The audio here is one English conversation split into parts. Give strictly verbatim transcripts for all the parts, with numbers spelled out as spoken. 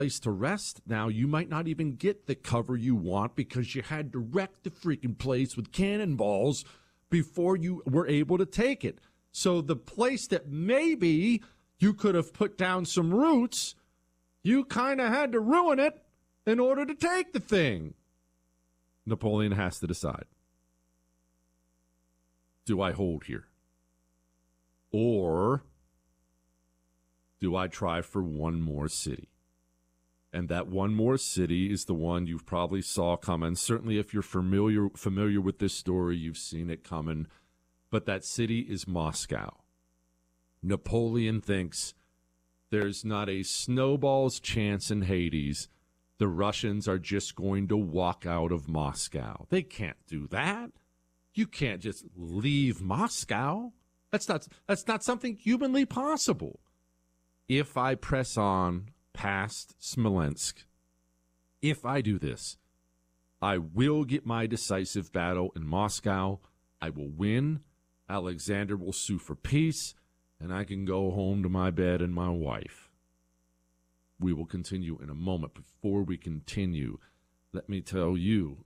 place to rest. Now, you might not even get the cover you want because you had to wreck the freaking place with cannonballs before you were able to take it. So the place that maybe you could have put down some roots, you kind of had to ruin it in order to take the thing. Napoleon has to decide. Do I hold here? Or do I try for one more city? And that one more city is the one you've probably saw coming. Certainly if you're familiar familiar with this story, you've seen it coming. But that city is Moscow. Napoleon thinks there's not a snowball's chance in Hades the Russians are just going to walk out of Moscow. They can't do that. You can't just leave Moscow. That's not, that's not something humanly possible. If I press on past Smolensk, if I do this, I will get my decisive battle in Moscow. I will win. Alexander will sue for peace, and I can go home to my bed and my wife. We will continue in a moment. Before we continue, let me tell you,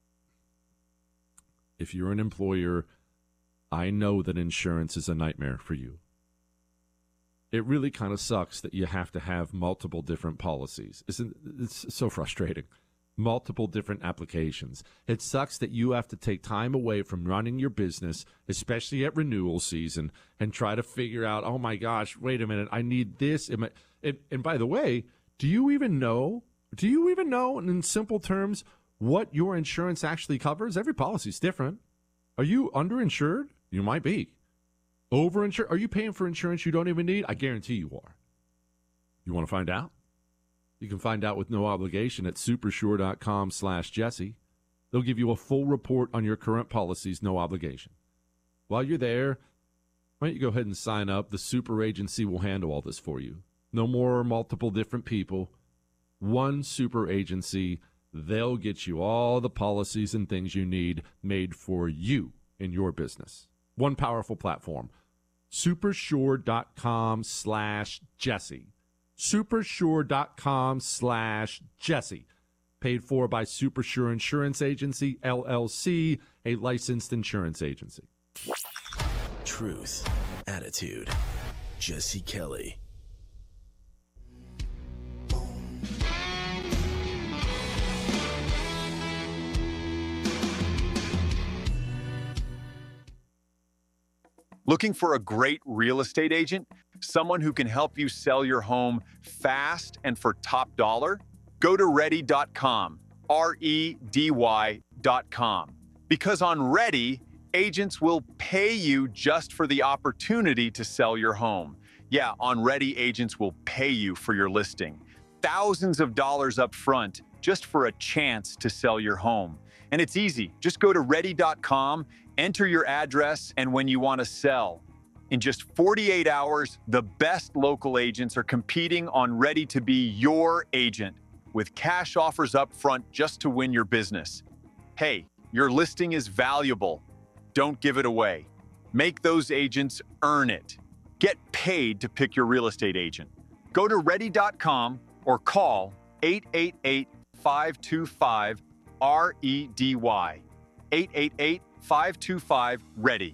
if you're an employer, I know that insurance is a nightmare for you. It really kind of sucks that you have to have multiple different policies. Isn't it's so frustrating? Multiple different applications. It sucks that you have to take time away from running your business, especially at renewal season, and try to figure out, oh my gosh, wait a minute, I need this. And, and by the way, do you even know, do you even know in simple terms what your insurance actually covers? Every policy is different. Are you underinsured? You might be. Overinsured? Are you paying for insurance you don't even need? I guarantee you are. You want to find out? You can find out with no obligation at supersure.com slash Jesse. They'll give you a full report on your current policies, no obligation. While you're there, why don't you go ahead and sign up? The super agency will handle all this for you. No more multiple different people. One super agency. They'll get you all the policies and things you need made for you in your business. One powerful platform. Supersure.com slash Jesse. Supersure.com slash Jesse. Paid for by Supersure Insurance Agency, L L C, a licensed insurance agency. Truth, attitude, Jesse Kelly. Looking for a great real estate agent? Someone who can help you sell your home fast and for top dollar? Go to ready dot com, R E D Y dot com. Because on Ready, agents will pay you just for the opportunity to sell your home. Yeah, on Ready, agents will pay you for your listing. Thousands of dollars up front just for a chance to sell your home. And it's easy. Just go to ready dot com, enter your address, and when you want to sell. In just forty-eight hours, the best local agents are competing on Ready to be your agent with cash offers up front just to win your business. Hey, your listing is valuable. Don't give it away. Make those agents earn it. Get paid to pick your real estate agent. Go to ready dot com or call eight eight eight, five two five, R E D Y. eight eight eight, five two five, READY.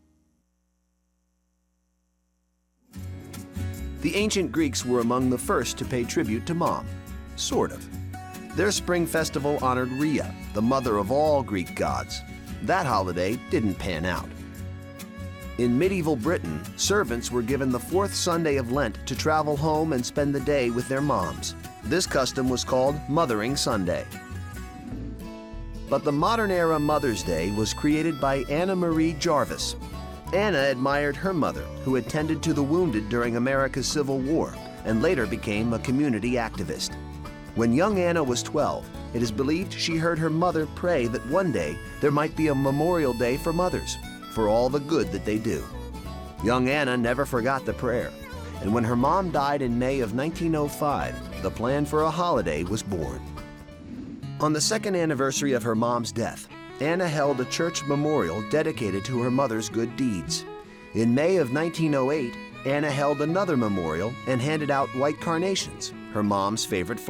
The ancient Greeks were among the first to pay tribute to Mom. Sort of. Their spring festival honored Rhea, the mother of all Greek gods. That holiday didn't pan out. In medieval Britain, servants were given the fourth Sunday of Lent to travel home and spend the day with their moms. This custom was called Mothering Sunday. But the modern-era Mother's Day was created by Anna Marie Jarvis. Anna admired her mother, who had tended to the wounded during America's Civil War and later became a community activist. When young Anna was twelve, it is believed she heard her mother pray that one day there might be a Memorial Day for mothers, for all the good that they do. Young Anna never forgot the prayer, and when her mom died in May of nineteen oh five, the plan for a holiday was born. On the second anniversary of her mom's death, Anna held a church memorial dedicated to her mother's good deeds. In May of nineteen oh eight, Anna held another memorial and handed out white carnations, her mom's favorite flower.